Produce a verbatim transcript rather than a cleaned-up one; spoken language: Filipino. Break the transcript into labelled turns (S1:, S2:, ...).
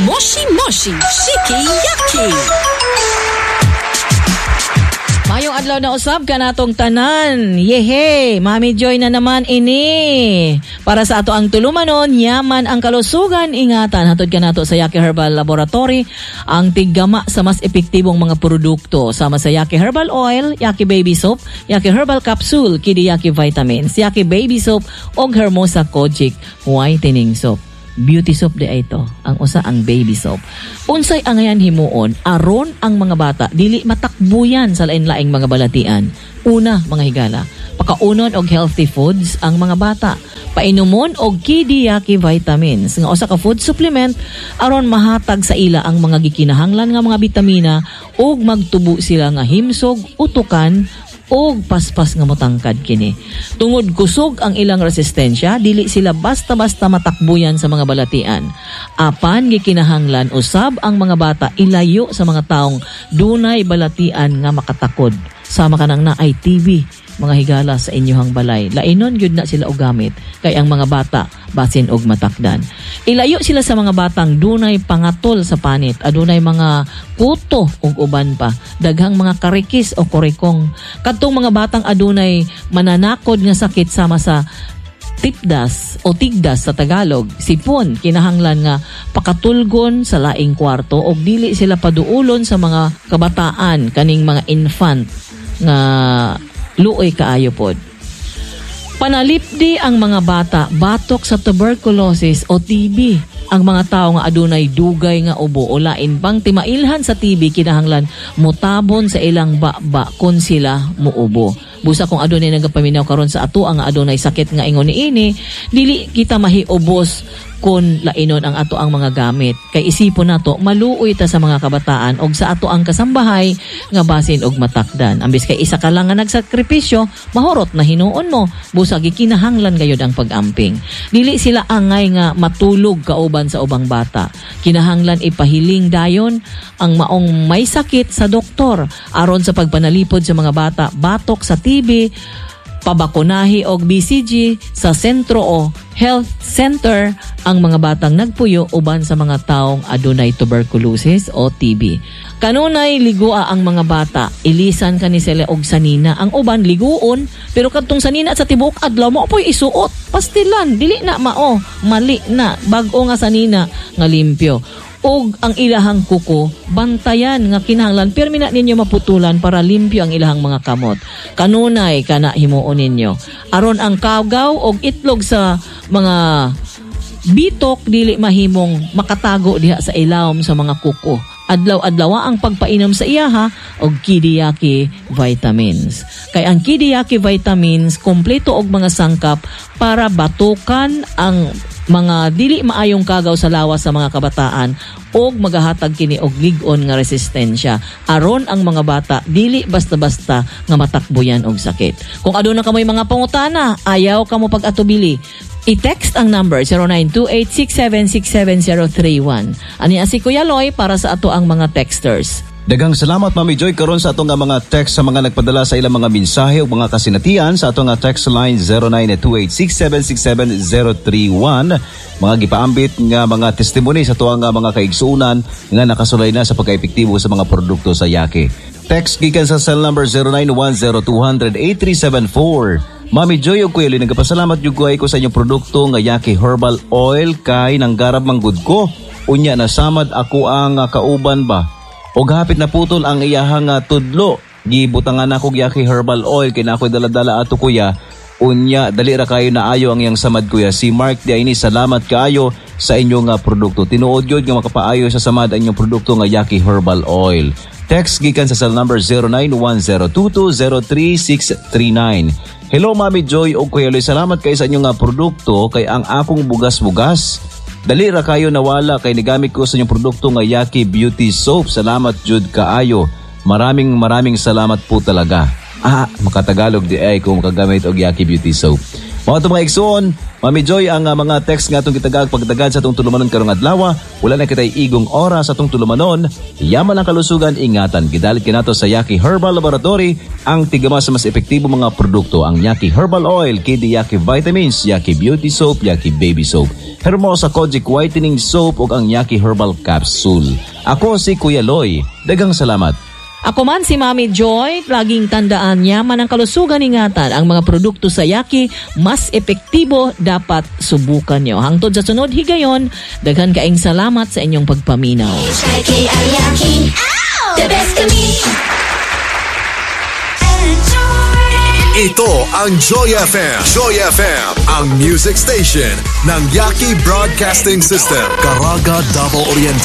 S1: Moshi Moshi Shiki Yaki. Mayong adlaw na usab ka natong tanan. Yehe, Mami Joy na naman ini. Para sa ato ang tulumanon, yaman ang kalusugan, ingatan. Hatod ka nato sa Yaki Herbal Laboratory, ang tiggama sa mas epektibong mga produkto. Sama sa Yaki Herbal Oil, Yaki Baby Soap, Yaki Herbal Capsule, Kidi Yaki Vitamins, Yaki Baby Soap, og Hermosa Kojic Whitening Soap. Beauty soap di ay ito. Ang usa ang baby soap. Unsay angayan himuon, aron ang mga bata dili matakbuyan sa lain-laing mga balatian. Una, mga higala, pakaunon og healthy foods ang mga bata. Painumon og Kidi Yaki Vitamins nga usa ka food supplement aron mahatag sa ila ang mga gikinahanglan nga mga bitamina ug magtubo sila nga himsog, utukan og paspas nga motangkad kini. Tungod kusog ang ilang resistensya, dili sila basta-basta matakbuyan sa mga balatian. Apan gikinahanglan usab ang mga bata ilayo sa mga taong dunay balatian nga makatakod. Sama kanang na ay T V, mga higala sa inyong balay. Lainon gyud na sila og gamit kay ang mga bata basin og matakdan. Ilayo sila sa mga batang dunay pangatol sa panit, adunay mga kuto ug uban pa, daghang mga karikis o korikong. Kadtong mga batang adunay mananakod nga sakit sama sa tipdas o tigdas sa Tagalog, sipon, kinahanglan nga pakatulgon sa laing kwarto og dili sila paduulon sa mga kabataan kaning mga infant nga luoy kaayo pod. Panalipdi ang mga bata batok sa tuberculosis o T B. Ang mga tao nga adunay dugay nga ubo o lain pang timailhan sa T B kinahanglan mutabon sa ilang baba kon sila muubo. Busa kung adunay nagapaminaw karon sa ato ang adunay sakit nga ingon niini, dili kita mahiubos kon lainon ang ato ang mga gamit. Kay isipon nato maluoy ta sa mga kabataan og sa ato ang kasambahay nga basin og matakdan. Ambis kay isa ka lang nga nagsakripisyo, mahurot na hinuon mo. Busa gikinahanglan gayud ang pag-amping. Dili sila angay nga matulog kauban sa ubang bata. Kinahanglan ipahiling dayon ang maong may sakit sa doktor aron sa pagpanalipod sa mga bata batok sa T B, pabakunahi og B C G sa sentro o health center ang mga batang nagpuyo uban sa mga taong adunay tuberculosis o T B. Kanunay ligua ang mga bata, ilisan kani sila og sanina. Ang uban liguon, pero kadtong sanina sa tibuok adlaw mo poy isuot. Pastilan, dili na mao, mali na, bag-o nga sanina nga limpyo. Og ang ilahang kuko, bantayan nga kinahanglan permi na ninyo maputulan para limpyo ang ilahang mga kamot. Kanunay kana himuon ninyo. Aron ang kawgaw og itlog sa mga bitok dili mahimong makatago diha sa ilawom sa mga kuko. Adlaw-adlaw ang pagpainom sa iyaha og Kidi Yaki Vitamins. Kay ang Kidi Yaki Vitamins kompleto og mga sangkap para batukan ang mga dili maayong kagaw sa lawas sa mga kabataan og magahatag kini og lig-on nga resistensya aron ang mga bata dili basta-basta nga matakbuyan og sakit. Kung aduna ka may mga pangutana, ayaw ka mo pag-atubili, i-text ang number zero nine two eight six seven six seven zero three one. Ani si Kuya Loy para sa ato ang mga texters.
S2: Daghang salamat Mami Joy karon sa atong nga mga text sa mga nagpadala sa ilang mga mensahe o mga kasinatian sa atong nga text line zero nine two eight six seven six seven zero three one. Mga gipaambit nga mga testimony sa tuwang nga mga kaigsuunan nga nakasulay na sa pagkaepektibo sa mga produkto sa Yaki. Text gikan sa cell number zero nine one zero two zero zero eight three seven four. Mami Joy o Kuya Loy, nagpasalamat yung kuhay ko sa inyong produkto nga Yaki Herbal Oil kay nanggarab manggud ko. Unya na samad ako ang uh, kauban ba. O hapit na putol ang iyahang uh, tudlo. Gibutangan ako Yaki Herbal Oil kay na ako'y daladala ato kuya. Unya, dali ra kayo na ayo ang iyang samad kuya. Si Mark di ini salamat kaayo sa inyong uh, produkto. Tinuod yun nga makapaayo sa samad ang inyong produkto nga Yaki Herbal Oil. Text gikan sa cell number zero nine one zero two two zero three six three nine. Hello Mami Joy o Kuya Loy, salamat kay sa inyong uh, produkto kay ang akong bugas-bugas. Dali ra kayo nawala kay nigamit ko sa inyong produkto nga Yaki Beauty Soap. Salamat jud kaayo. Maraming maraming salamat po talaga. Ah, makatagalog di ay kung makagamit og Yaki Beauty Soap. Mga ito mga igsoon, Mami Joy, ang uh, mga text nga itong kitagag pagdagad sa itong tulumanon karong adlaw. Wala na kitay igong oras sa itong tulumanon. Yaman ang kalusugan, ingatan. Gidalit kinato sa Yaki Herbal Laboratory ang tigamas sa mas epektibo mga produkto. Ang Yaki Herbal Oil, Kidi Yaki Vitamins, Yaki Beauty Soap, Yaki Baby Soap. Hermosa Kojic Whitening Soap ug ang Yaki Herbal Capsule. Ako si Kuya Loy. Daghang salamat.
S1: Ako man si Mami Joy, laging tandaan yaman ang kalusugan ingatan. Ang mga produkto sa Yaki, mas epektibo, dapat subukan nyo. Hangtod sa sunod higayon, daghan kaing salamat sa inyong pagpaminaw.
S3: The best of me.
S4: Ito ang Joy F M. Joy F M, ang music station ng Yaki Broadcasting System. Caraga, Davao Oriental.